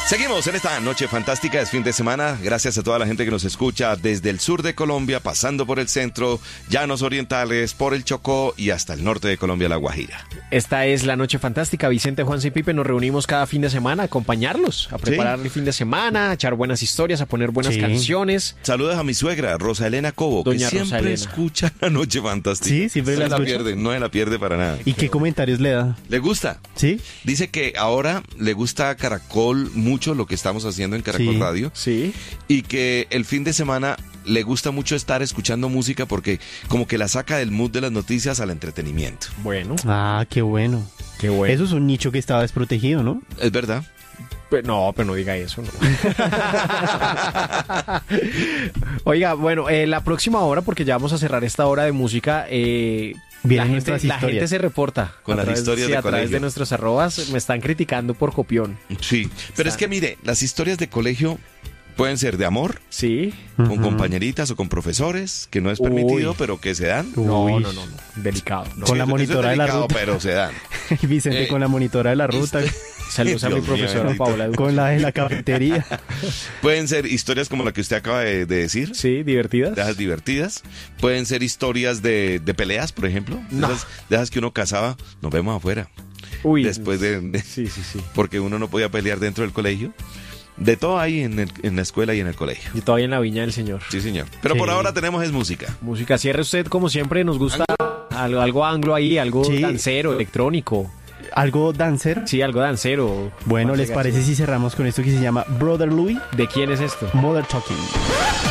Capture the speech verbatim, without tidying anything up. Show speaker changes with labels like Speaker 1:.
Speaker 1: Seguimos en esta noche fantástica, es fin de semana. Gracias a toda la gente que nos escucha desde el sur de Colombia, pasando por el centro, llanos orientales, por el Chocó y hasta el norte de Colombia, La Guajira.
Speaker 2: Esta es la noche fantástica. Vicente, Juan y Pipe, nos reunimos cada fin de semana a acompañarlos, a preparar ¿Sí? el fin de semana, a echar buenas historias, a poner buenas sí. canciones.
Speaker 1: Saludos a mi suegra, Rosa Elena Cobo,
Speaker 2: Doña
Speaker 1: que
Speaker 2: Rosa
Speaker 1: siempre
Speaker 2: Elena.
Speaker 1: escucha la noche fantástica.
Speaker 3: Sí, siempre
Speaker 1: no
Speaker 3: la,
Speaker 1: la
Speaker 3: escucha.
Speaker 1: pierde, no se la pierde para nada.
Speaker 3: ¿Y qué comentarios le da?
Speaker 1: ¿Le gusta?
Speaker 3: Sí.
Speaker 1: Dice que ahora le gusta a Caracol mucho lo que estamos haciendo en Caracol
Speaker 3: Sí.
Speaker 1: Radio.
Speaker 2: Sí.
Speaker 1: Y que el fin de semana le gusta mucho estar escuchando música porque como que la saca del mood de las noticias al entretenimiento.
Speaker 2: Bueno.
Speaker 3: Ah, qué bueno.
Speaker 2: Qué bueno.
Speaker 3: Eso es un nicho que estaba desprotegido, ¿no?
Speaker 1: Es verdad.
Speaker 2: Pero no, pero no diga eso, no. Oiga, bueno, eh, la próxima hora, porque ya vamos a cerrar esta hora de música, eh,
Speaker 3: Vienen
Speaker 2: la,
Speaker 3: nuestras
Speaker 2: gente, la
Speaker 3: historias.
Speaker 2: gente se reporta.
Speaker 1: Con
Speaker 2: a
Speaker 1: las
Speaker 2: través,
Speaker 1: historias
Speaker 2: sí,
Speaker 1: de
Speaker 2: a través
Speaker 1: colegio.
Speaker 2: de nuestros arrobas me están criticando por copión.
Speaker 1: Sí, pero es que mire, las historias de colegio pueden ser de amor,
Speaker 2: Sí.
Speaker 1: con
Speaker 3: Ujú.
Speaker 1: compañeritas o con profesores, que no es permitido,
Speaker 2: Uy.
Speaker 1: pero que se dan.
Speaker 2: No,
Speaker 3: Uy.
Speaker 2: no, no, no. Delicado. No.
Speaker 3: Con la
Speaker 1: eso- eso es
Speaker 3: monitora de la
Speaker 1: delicado,
Speaker 3: ruta.
Speaker 1: pero se dan.
Speaker 3: Vicente
Speaker 1: Eh,
Speaker 3: con la monitora de la ruta,
Speaker 2: Saludos a mi
Speaker 1: Dios mío,
Speaker 2: profesora
Speaker 1: bendito.
Speaker 2: Paola.
Speaker 3: con la de la cafetería.
Speaker 1: Pueden ser historias como la que usted acaba de, de decir,
Speaker 2: Sí, divertidas.
Speaker 1: de esas divertidas. Pueden ser historias de, de peleas, por ejemplo. De
Speaker 2: No.
Speaker 1: esas, de esas que uno cazaba, nos vemos afuera.
Speaker 2: Uy.
Speaker 1: Después de, de-
Speaker 2: Sí, sí, sí.
Speaker 1: porque uno no podía pelear dentro del colegio. De todo hay en, el- en la escuela y en el colegio.
Speaker 2: Y todavía en la viña del señor.
Speaker 1: Sí, señor. Pero
Speaker 3: Sí.
Speaker 1: por ahora tenemos es música.
Speaker 2: Música, cierre usted como siempre, nos gusta algo, algo anglo ahí, algo
Speaker 3: Sí.
Speaker 2: dancero, electrónico.
Speaker 3: ¿Algo dancer?
Speaker 2: Sí, algo dancero.
Speaker 3: Bueno,
Speaker 2: Más
Speaker 3: ¿les
Speaker 2: llegado.
Speaker 3: parece si cerramos con esto que se llama Brother Louie?
Speaker 2: ¿De quién es esto?
Speaker 3: Mother Talking.